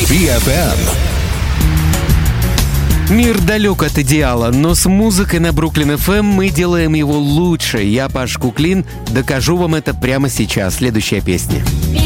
BFM. Мир далек от идеала, но с музыкой на Бруклин FM мы делаем его лучше. Я, Паш Куклин, докажу вам это прямо сейчас. Следующая песня.